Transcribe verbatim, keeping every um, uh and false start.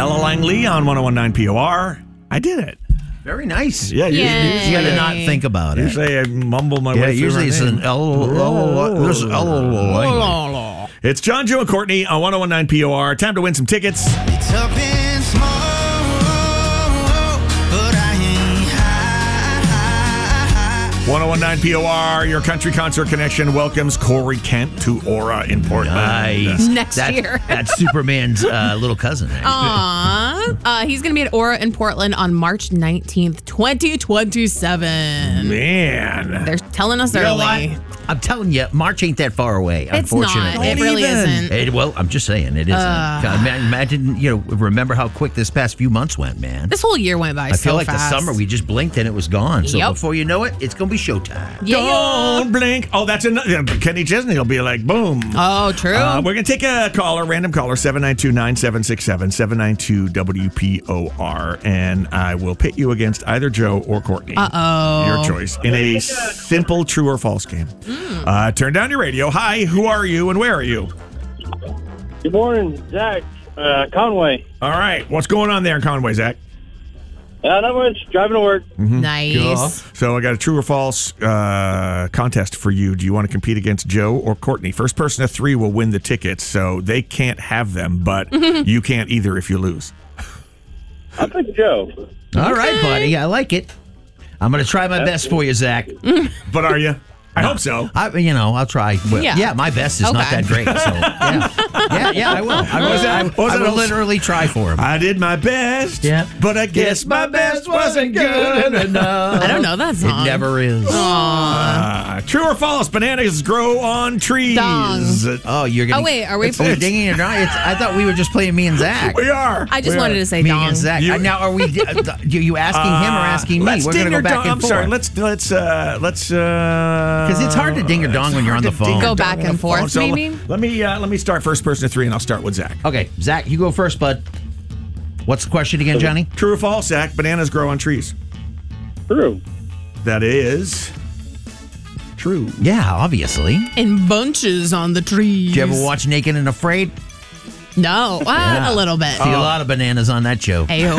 Ella Langley on one oh one point nine P O R. I did it. Very nice. Yeah, usually, Yay. usually, You got to not think about it. usually I mumble my Yeah, way through usually my it's name. an L. L- There's an L. It's John, Joe, and Courtney on one oh one point nine P O R. Time to win some tickets. It's up in smoke, but I ain't high. one oh one point nine P O R, your country concert connection welcomes Corey Kent to Aura in Portland. Nice. Next That- year. That's Superman's uh, little cousin. actually. Aww. Uh, he's going to be at Aura in Portland on March nineteenth, twenty twenty-seven. Man. They're telling us You know early. what? I'm telling you, March ain't that far away. It's not. Unfortunately, It really even. isn't. It- well, I'm just saying it isn't. Uh. Ima- Imagine, you know, remember how quick this past few months went, man. This whole year went by I so feel like fast. the summer we just blinked and it was gone. So Yep. before you know it, it's gonna be showtime. Yeah. Don't blink. Oh, that's another. Kenny Chesney will be like, boom. Oh, true. Uh, we're going to take a caller, random caller, seven nine two, nine seven six seven, seven nine two W P O R, and I will pit you against either Joe or Courtney. Uh-oh. Your choice. In a simple true or false game. Uh, turn down your radio. Hi, who are you and where are you? Good morning, Zach. Uh, Conway. All right. What's going on there in Conway, Zach? Uh, not much. Driving to work. Nice. So I got a true or false uh, contest for you. Do you want to compete against Joe or Courtney? First person to three will win the tickets, so they can't have them, but you can't either if you lose. I'll pick Joe. All right, buddy. I like it. I'm gonna try my best for you, Zach. But are you? I hope so. I, you know, I'll try. Well, Yeah. yeah. my best is not Okay. that great. So yeah, yeah, yeah. I will. I will. was that? I, What was I that will else? literally try for him. I did my best, Yeah. but I guess my best wasn't good enough. I don't know that It song. never is. Uh, true or false? Bananas grow on trees. Dong. Oh, you're gonna. Oh, wait, are we- Oh, we're dinging or not? It's, I thought we were just playing me and Zach. We are. I just We wanted are. to say me dong. and Zach. You- Uh, now, are we? Uh, you, you asking him or asking me? Let's We're ding gonna or go back dong. and I'm forth. sorry. Let's let's uh, let's uh, Because it's hard to ding or dong when you're on the hard to ding phone. or Go dong back on and the phone. forth, So maybe? Let me uh, let me start first person to three, and I'll start with Zach. Okay, Zach, you go first, bud. What's the question again, Johnny? True or false, Zach? Bananas grow on trees. True. That is true. Yeah, obviously. In bunches on the trees. Did you ever watch Naked and Afraid? No. Uh, Yeah. A little bit. See a lot of bananas on that show. Ayo.